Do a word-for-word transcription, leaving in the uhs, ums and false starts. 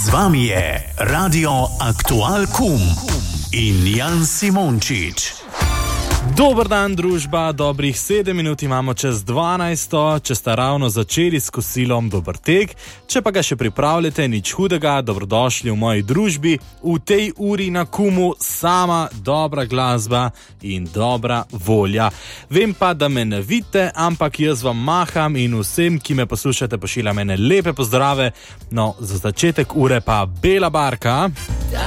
Z vami je Radio Aktual Kum in Jan Simončič. Dober dan, družba, dobrih sedem minut imamo čez dvanajsto, če sta ravno začeli s kosilom, dober tek, če pa ga še pripravljate, nič hudega, dobrodošli v moji družbi, v tej uri na Kumu sama dobra glasba in dobra volja. Vem pa, da me ne vidite, ampak jaz vam maham in vsem, ki me poslušate, pošiljam ene lepe pozdrave. No, za začetek ure pa Bela barka.